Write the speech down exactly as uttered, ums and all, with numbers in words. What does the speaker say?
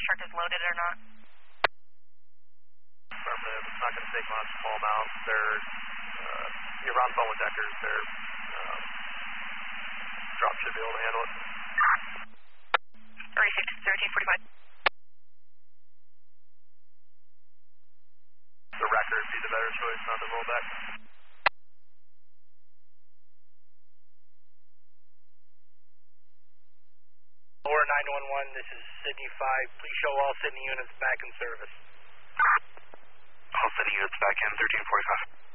truck is loaded or not? Affirmative. It's not going to take much. Pull them out. They're, uh, you're on phone with Deckers. Their um, drop should be able to handle it. thirty-six, thirteen forty-five. The record would be the better choice, not the rollback. Lower nine one one, this is Sydney five. Please show all Sydney units back in service. All Sydney units back in thirteen forty-five.